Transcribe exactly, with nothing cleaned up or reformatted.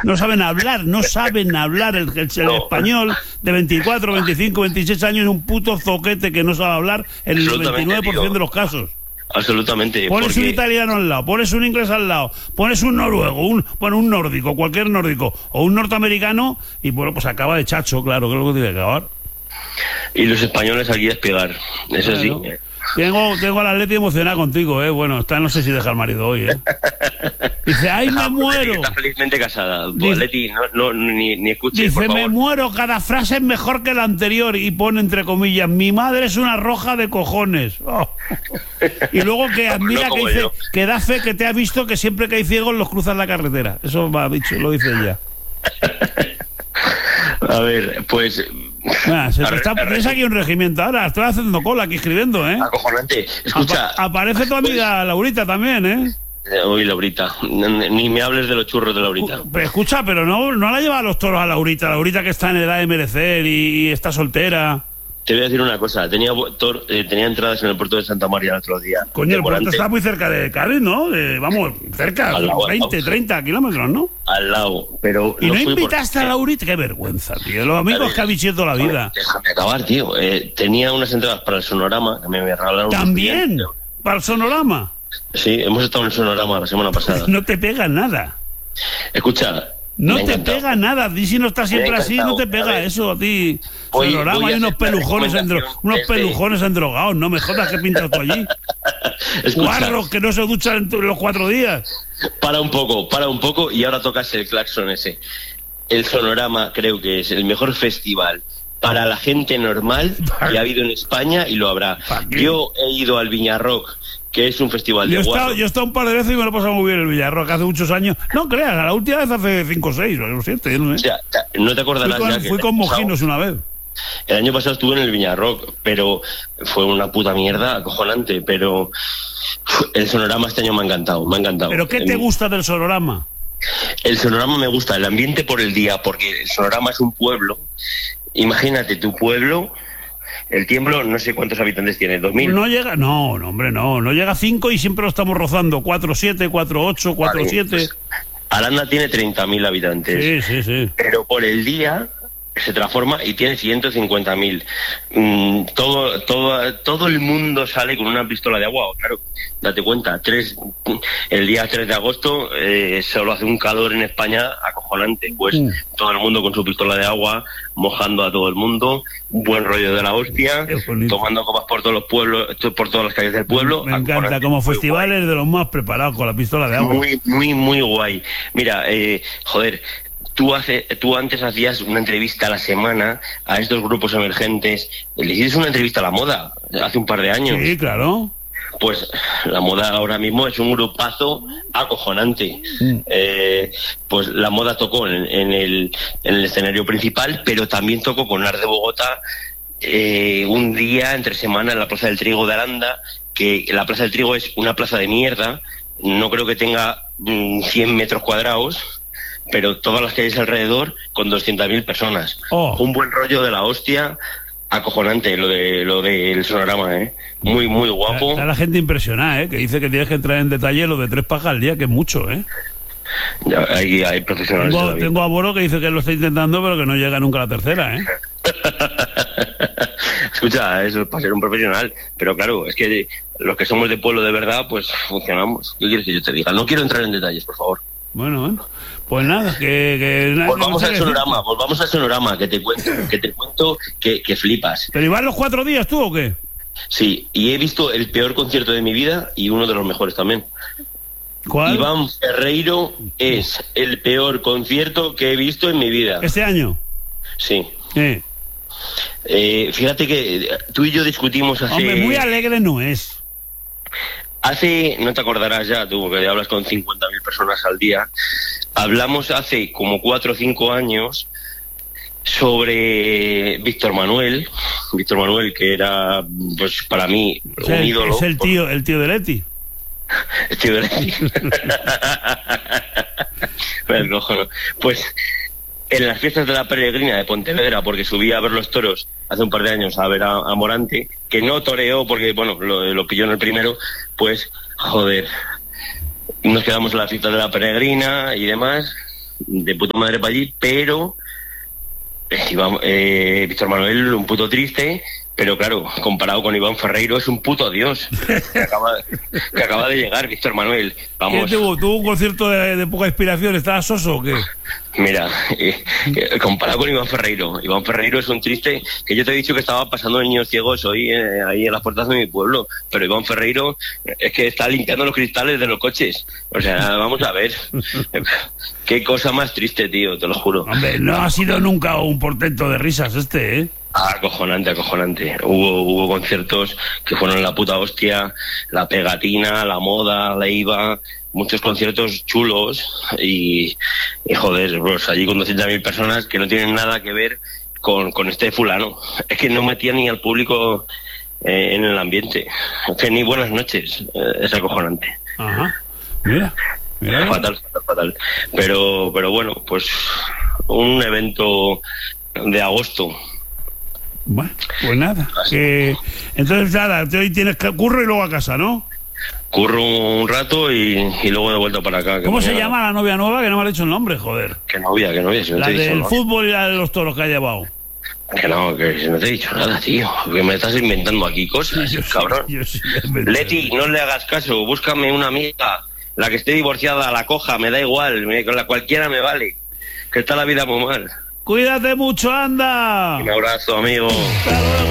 no saben hablar, no saben hablar. El, el, el no. español de veinticuatro, veinticinco, veintiséis años es un puto zoquete que no sabe hablar en el veintinueve por ciento tío. de los casos. Absolutamente. Pones porque... un italiano al lado, pones un inglés al lado, pones un noruego, un bueno, un nórdico, cualquier nórdico, o un norteamericano, y bueno, pues acaba de chacho, claro, que es lo que tiene que acabar. Y los españoles aquí a despegar, eso bueno. sí. Tengo, tengo al Atleti emocionado contigo, eh. Bueno, está, no sé si deja el marido hoy, eh. Dice, ¡ay, me muero! Está felizmente casada. Dice, Atleti, no, no, ni, ni escuche, dice, por favor. me muero, cada frase es mejor que la anterior. Y pone entre comillas, mi madre es una roja de cojones. Oh. Y luego que admira, no, que dice, yo. que da fe que te ha visto que siempre que hay ciegos los cruzan la carretera. Eso va dicho, lo dice ella. A ver, pues... Ah, se te está, tienes aquí un regimiento ahora, estoy haciendo cola aquí escribiendo, ¿eh? Acojonante. Escucha... Apa aparece tu amiga pues, Laurita también, ¿eh? Uy, Laurita, ni me hables de los churros de Laurita. Pero escucha, pero no, no la lleva a los toros a Laurita, Laurita que está en edad de merecer y, y está soltera. Te voy a decir una cosa, tenía tor, eh, tenía entradas en el puerto de Santa María el otro día. Coño, el puerto está muy cerca de Cádiz, ¿no? De, vamos, cerca, lado, veinte, treinta kilómetros, ¿no? Al lado, pero... ¿Y no, no invitaste por... a Laurita? Qué vergüenza, tío, los amigos ver, que habéis hecho toda la vida. Déjame acabar, tío. Eh, tenía unas entradas para el Sonorama, que me regalaron... ¿También? ¿Para el Sonorama? Sí, hemos estado en el Sonorama la semana pasada. No te pega nada. Escucha... No te pega nada, di si no estás siempre así, no te pega eso a ti. Voy, Sonorama, hay unos pelujones, endro, unos desde... pelujones endrogados, no me jodas que pintas tú allí. Guarros que no se duchan en los cuatro días. Para un poco, para un poco y ahora tocas el claxon ese. El Sonorama creo que es el mejor festival para la gente normal que ha habido en España y lo habrá. Yo he ido al Viñarrock, que es un festival de yo he, estado, yo he estado un par de veces y me lo he pasado muy bien en el Villarroc hace muchos años. No creas, la última vez hace cinco o seis o siete, no sé. O sea, no te acordarás. Fui con, ya fui que con Mojinos una vez. El año pasado estuve en el Viñarroc, pero fue una puta mierda acojonante, pero el Sonorama este año me ha encantado, me ha encantado. ¿Pero qué te gusta del Sonorama? El Sonorama me gusta, el ambiente por el día, porque el Sonorama es un pueblo. Imagínate tu pueblo... El Tiemblo, no sé cuántos habitantes tiene, ¿dos mil? No llega, no, no, hombre, no, no llega a cinco y siempre lo estamos rozando, cuatro siete, cuatro ocho, cuatro siete. Vale, pues, Aranda tiene treinta mil habitantes. Sí, sí, sí. Pero por el día se transforma y tiene ciento cincuenta mil. Mm, todo, todo, todo el mundo sale con una pistola de agua, claro, date cuenta, tres, el día tres de agosto eh, solo hace un calor en España acojonante, pues mm. todo el mundo con su pistola de agua, mojando a todo el mundo, un buen rollo de la hostia, tomando copas por todos los pueblos, por todas las calles del pueblo. Me encanta, como festivales de los más preparados con la pistola de agua. Muy, muy, muy guay. Mira, eh, joder, Tú, hace, tú antes hacías una entrevista a la semana a estos grupos emergentes. Le hiciste una entrevista a La Moda hace un par de años. Sí, claro. Pues La Moda ahora mismo es un grupazo acojonante. Mm. Eh, pues La Moda tocó en, en, el, en el escenario principal, pero también tocó con Ars de Bogotá eh, un día entre semana en la Plaza del Trigo de Aranda, que la Plaza del Trigo es una plaza de mierda. No creo que tenga mm, cien metros cuadrados, pero todas las calles alrededor con doscientas mil personas. Oh. Un buen rollo de la hostia, acojonante lo de lo del Sonorama, ¿eh? Muy, muy guapo. Está la gente impresionada, ¿eh? Que dice que tienes que entrar en detalle lo de tres pajas al día, que es mucho, ¿eh? Ya, hay, hay profesionales. Tengo, tengo a Boro que dice que lo está intentando, pero que no llega nunca a la tercera, ¿eh? Escucha, eso es para ser un profesional, pero claro, es que los que somos de pueblo de verdad, pues funcionamos. ¿Qué quieres que yo te diga? No quiero entrar en detalles, por favor. Bueno, bueno, pues nada, que... que nada, volvamos no al Sonorama, volvamos al Sonorama, que te cuento, que te cuento que, que flipas. ¿Pero ibas los cuatro días tú o qué? Sí, y he visto el peor concierto de mi vida y uno de los mejores también. ¿Cuál? Iván Ferreiro es el peor concierto que he visto en mi vida. ¿Este año? Sí. Sí. Eh, fíjate que tú y yo discutimos hace... Hombre, muy alegre no es. Hace, no te acordarás ya, tú, que hablas con cincuenta mil personas al día, hablamos hace como cuatro o cinco años sobre Víctor Manuel, Víctor Manuel que era, pues para mí, o sea, un ídolo. Es el tío, el tío de Leti. El tío de Leti. Pues en las fiestas de la Peregrina de Pontevedra, porque subí a ver los toros hace un par de años a ver a, a Morante, que no toreó porque, bueno, lo, lo pilló en el primero, pues, joder, nos quedamos en la fiesta de la Peregrina y demás, de puta madre para allí, pero eh, Iván, eh, Víctor Manuel un puto triste, pero claro, comparado con Iván Ferreiro es un puto dios que acaba, que acaba de llegar Víctor Manuel. Vamos. ¿Qué tuvo? ¿Tuvo un concierto de, de poca inspiración? ¿Estaba soso o qué? Mira, eh, eh, comparado con Iván Ferreiro, Iván Ferreiro es un triste, que yo te he dicho que estaba pasando niños ciegos hoy eh, ahí en las puertas de mi pueblo, pero Iván Ferreiro eh, es que está limpiando los cristales de los coches. O sea, vamos a ver, qué cosa más triste, tío, te lo juro. Hombre, no ha sido nunca un portento de risas este, ¿eh? Acojonante, acojonante. Hubo, hubo conciertos que fueron la puta hostia, la pegatina, la moda, la IVA, muchos conciertos chulos y, y joder, bros, allí con doscientas mil personas que no tienen nada que ver con, con este fulano. Es que no metía ni al público eh, en el ambiente. Es que ni buenas noches. Eh, es acojonante. Ajá. Mira, mira. Fatal, fatal, fatal. Pero, pero bueno, pues un evento de agosto. Bueno, pues nada. Que... Entonces, nada, hoy tienes que curro y luego a casa, ¿no? Curro un rato y, y luego de vuelta para acá. ¿Cómo se llama la novia nueva? Que no me ha dicho el nombre, joder. ¿Qué novia? ¿Qué novia? Si no la te he dicho del nada. fútbol y la de los toros que ha llevado. Que no, que si no te he dicho nada, tío. Que me estás inventando aquí cosas, Yo sí, cabrón. yo sí, es verdad. Leti, no le hagas caso. Búscame una amiga. La que esté divorciada, la coja, me da igual. Me, con la cualquiera me vale. Que está la vida muy mal. Cuídate mucho, anda. Un abrazo, amigo. Hasta luego.